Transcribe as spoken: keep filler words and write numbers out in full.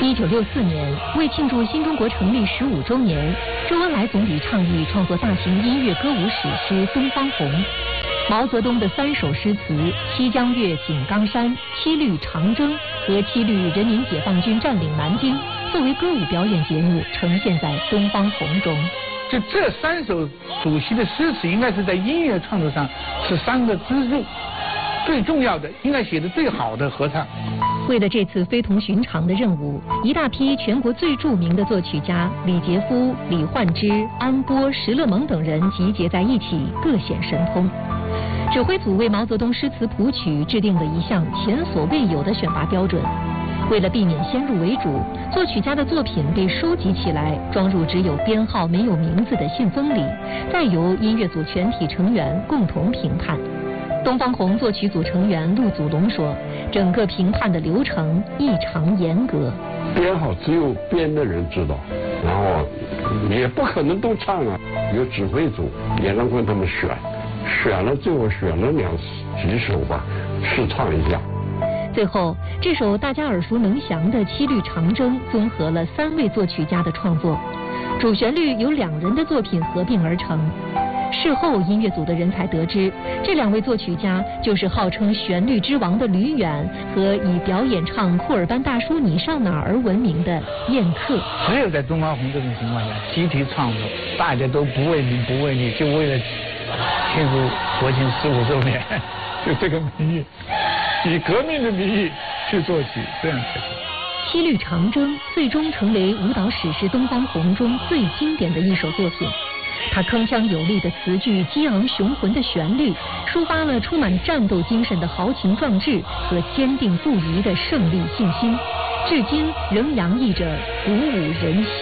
一九六四年，为庆祝新中国成立十五周年，周恩来总理倡议创作大型音乐歌舞史诗《东方红》。毛泽东的三首诗词《七江月·井冈山》《七律长征》和《七律人民解放军占领南京》作为歌舞表演节目呈现在《东方红》中。 就这三首主席的诗词，应该是在音乐创作上是三个支柱，最重要的，应该写的最好的合唱。 为了这次非同寻常的任务，一大批全国最著名的作曲家李杰夫、李焕之、安波、石勒蒙等人集结在一起，各显神通。指挥组为毛泽东诗词谱曲制定了一项前所未有的选拔标准。为了避免先入为主，作曲家的作品被收集起来，装入只有编号没有名字的信封里，再由音乐组全体成员共同评判。东方红作曲组成员陆祖龙说，整个评判的流程异常严格。 编号只有编的人知道，然后也不可能都唱啊，有指挥组也让他们选，选了最后选了两几首吧，试唱一下。 最后，这首大家耳熟能详的《七律长征》综合了三位作曲家的创作，主旋律由两人的作品合并而成。事后，音乐组的人才得知，这两位作曲家就是号称旋律之王的吕远和以表演唱库尔班大叔你上哪儿而闻名的燕克。 只有在东方红这种情况下，集体创作，大家都不为名不为利，就为了庆祝国庆十五周年，就这个名义，以革命的名义去作曲，这样才行。 七律长征最终成为舞蹈史诗《东方红》中最经典的一首作品。它铿锵有力的词句、激昂雄浑的旋律，抒发了充满战斗精神的豪情壮志和坚定不移的胜利信心，至今仍洋溢着鼓舞人心。